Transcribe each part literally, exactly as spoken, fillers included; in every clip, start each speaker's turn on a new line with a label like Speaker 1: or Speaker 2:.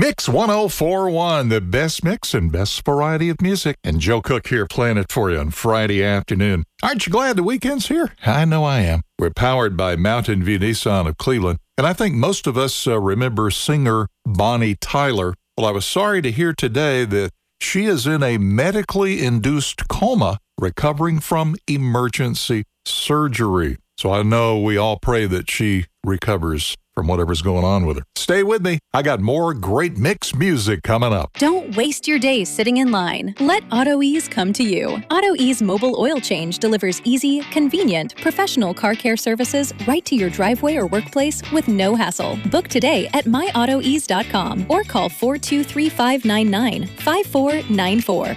Speaker 1: Mix one oh four point one, the best mix and best variety of music. And Joe Cook here playing it for you on Friday afternoon. Aren't you glad the weekend's here? I know I am. We're powered by Mountain View Nissan of Cleveland. And I think most of us uh, remember singer Bonnie Tyler. Well, I was sorry to hear today that she is in a medically induced coma recovering from emergency surgery. So I know we all pray that she recovers from whatever's going on with her. Stay with me. I got more great mix music coming up.
Speaker 2: Don't waste your days sitting in line. Let AutoEase come to you. AutoEase Mobile Oil Change delivers easy, convenient, professional car care services right to your driveway or workplace with no hassle. Book today at my auto ease dot com or call four two three, five nine nine, five four nine four.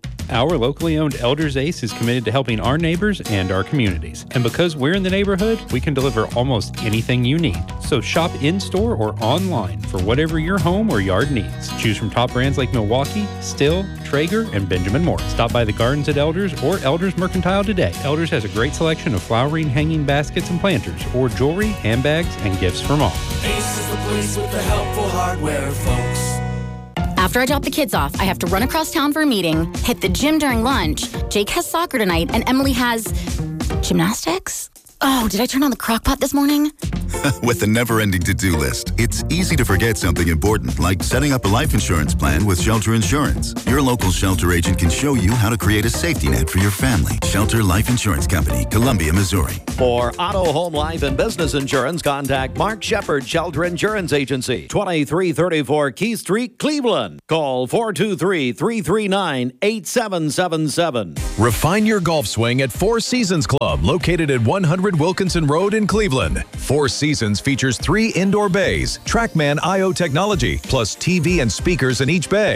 Speaker 3: Our locally owned Elders Ace is committed to helping our neighbors and our communities. And because we're in the neighborhood, we can deliver almost anything you need. So shop in-store or online for whatever your home or yard needs. Choose from top brands like Milwaukee, Stihl, Traeger, and Benjamin Moore. Stop by the gardens at Elders or Elders Mercantile today. Elders has a great selection of flowering hanging baskets and planters, or jewelry, handbags, and gifts from all.
Speaker 4: Ace is the place with the helpful hardware, folks.
Speaker 5: After I drop the kids off, I have to run across town for a meeting, hit the gym during lunch. Jake has soccer tonight, and Emily has gymnastics? Oh, did I turn on the crock pot this morning?
Speaker 6: With the never-ending to-do list, it's easy to forget something important, like setting up a life insurance plan with Shelter Insurance. Your local Shelter agent can show you how to create a safety net for your family. Shelter Life Insurance Company, Columbia, Missouri.
Speaker 7: For auto, home, life, and business insurance, contact Mark Shepard, Shelter Insurance Agency, twenty-three thirty-four Key Street, Cleveland. Call four two three, three three nine, eight seven seven seven.
Speaker 8: Refine your golf swing at Four Seasons Club, located at one hundred Wilkinson Road in Cleveland. Four Seasons features three indoor bays, TrackMan I O technology, plus T V and speakers in each bay.